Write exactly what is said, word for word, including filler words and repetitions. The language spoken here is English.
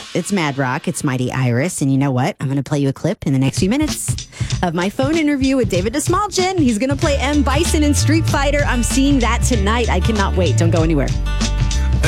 It's Mad Rock. It's Mighty Iris. And you know what? I'm going to play you a clip in the next few minutes of my phone interview with David Dastmalchian. He's going to play M. Bison in Street Fighter. I'm seeing that tonight. I cannot wait. Don't go anywhere.